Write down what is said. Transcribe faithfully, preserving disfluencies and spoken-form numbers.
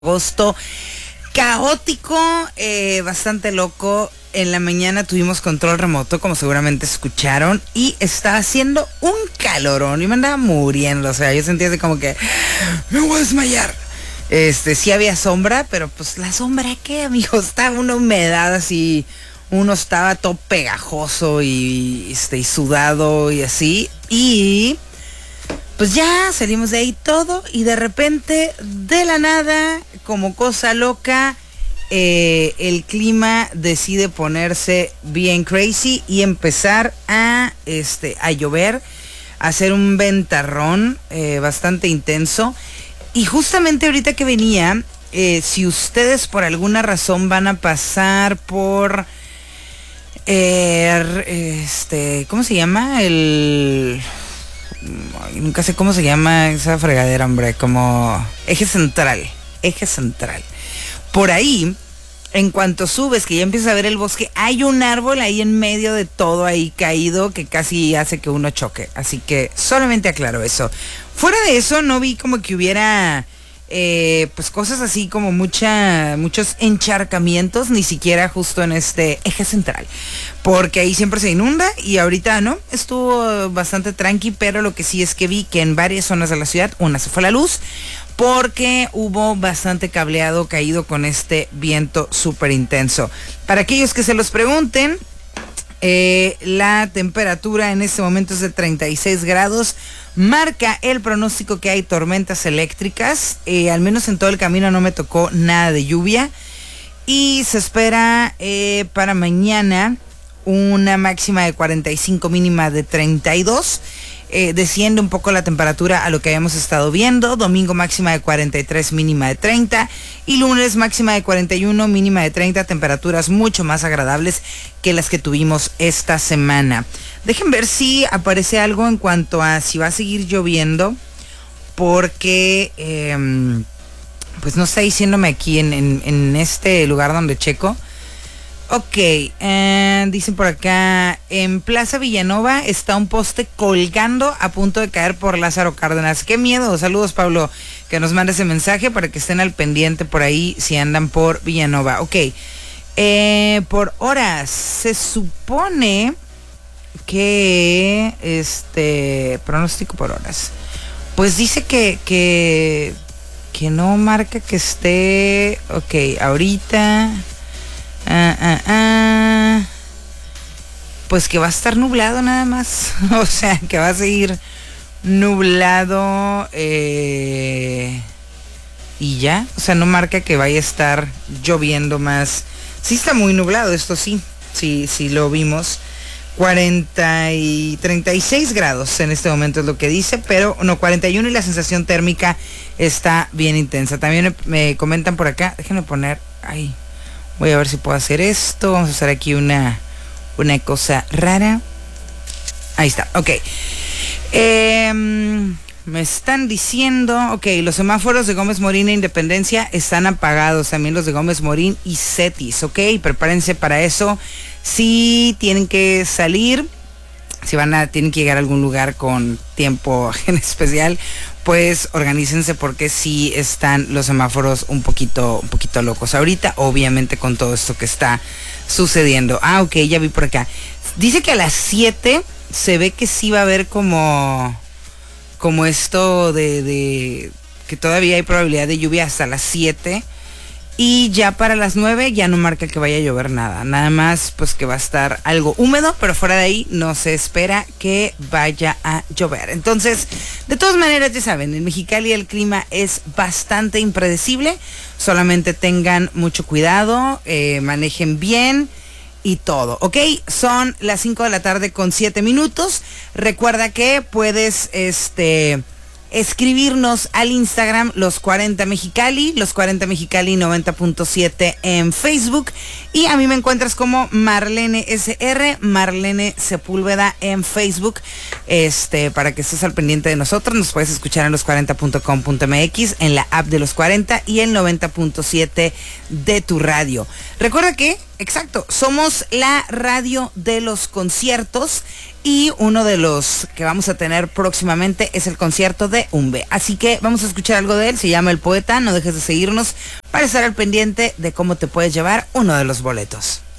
Agosto caótico, eh, bastante loco. En la mañana tuvimos control remoto, como seguramente escucharon, y estaba haciendo un calorón y me andaba muriendo. O sea, yo sentía así como que me voy a desmayar. Este, sí había sombra, pero pues la sombra, ¿qué, amigo? Estaba una humedad así, uno estaba todo pegajoso y, este, y sudado y así. Y pues ya salimos de ahí todo y de repente, de la nada, como cosa loca, eh, el clima decide ponerse bien crazy y empezar a, este, a llover, a hacer un ventarrón eh, bastante intenso. Y justamente ahorita que venía, eh, si ustedes por alguna razón van a pasar por, eh, este, ¿cómo se llama? El... Ay, nunca sé cómo se llama esa fregadera, hombre, como eje central, eje central. Por ahí, en cuanto subes, que ya empiezas a ver el bosque, hay un árbol ahí en medio de todo ahí caído que casi hace que uno choque. Así que solamente aclaro eso. Fuera de eso, no vi como que hubiera eh, pues cosas así como mucha, muchos encharcamientos, ni siquiera justo en este eje central, porque ahí siempre se inunda y ahorita no, estuvo bastante tranqui, pero lo que sí es que vi que en varias zonas de la ciudad, una se fue la luz, porque hubo bastante cableado caído con este viento súper intenso. Para aquellos que se los pregunten, eh, la temperatura en este momento es de treinta y seis grados, marca el pronóstico que hay tormentas eléctricas, eh, al menos en todo el camino no me tocó nada de lluvia, y se espera eh, para mañana una máxima de cuarenta y cinco, mínima de treinta y dos. Eh, desciende un poco la temperatura a lo que habíamos estado viendo. Domingo máxima de cuarenta y tres, mínima de treinta. Y lunes máxima de cuarenta y uno, mínima de treinta. Temperaturas mucho más agradables que las que tuvimos esta semana. Dejen ver si aparece algo en cuanto a si va a seguir lloviendo, porque eh, pues no está diciéndome aquí en, en, en este lugar donde checo. Ok, eh, dicen por acá, en Plaza Villanova está un poste colgando a punto de caer por Lázaro Cárdenas. ¡Qué miedo! Saludos, Pablo, que nos mande ese mensaje para que estén al pendiente por ahí si andan por Villanova. Ok, eh, por horas, se supone que, este, pronóstico por horas, pues dice que, que, que no marca que esté, ok, ahorita... Ah, ah, ah. Pues que va a estar nublado nada más. O sea, que va a seguir nublado eh, y ya. O sea, no marca que vaya a estar lloviendo más. Sí está muy nublado, esto sí. Sí, sí lo vimos. cuarenta y treinta y seis grados en este momento es lo que dice, pero no, cuarenta y uno, y la sensación térmica está bien intensa. También me, me comentan por acá, déjenme poner ahí. Voy a ver si puedo hacer esto. Vamos a hacer aquí una, una cosa rara. Ahí está, ok. Eh, me están diciendo, ok, los semáforos de Gómez Morín e Independencia están apagados. También los de Gómez Morín y Cetis, ok. Prepárense para eso. Si tienen que salir, si van a, tienen que llegar a algún lugar con tiempo en especial, pues organícense, porque sí están los semáforos un poquito, un poquito locos ahorita, obviamente con todo esto que está sucediendo. Ah, ok, ya vi por acá. Dice que a las siete se ve que sí va a haber como, como esto de, de que todavía hay probabilidad de lluvia hasta las siete. Y ya para las nueve ya no marca que vaya a llover nada. Nada más pues que va a estar algo húmedo, pero fuera de ahí no se espera que vaya a llover. Entonces, de todas maneras, ya saben, en Mexicali el clima es bastante impredecible. Solamente tengan mucho cuidado, eh, manejen bien y todo, ¿ok? Son las cinco de la tarde con siete minutos. Recuerda que puedes, este... escribirnos al Instagram Los cuarenta Mexicali, Los cuarenta Mexicali noventa punto siete en Facebook, y a mí me encuentras como Marlene S R, Marlene Sepúlveda en Facebook, este, para que estés al pendiente de nosotros. Nos puedes escuchar en los cuarenta punto com punto m x, en la app de Los cuarenta y el noventa punto siete de tu radio. Recuerda que exacto. Somos la radio de los conciertos y uno de los que vamos a tener próximamente es el concierto de Umbe. Así que vamos a escuchar algo de él, se llama El Poeta. No dejes de seguirnos para estar al pendiente de cómo te puedes llevar uno de los boletos.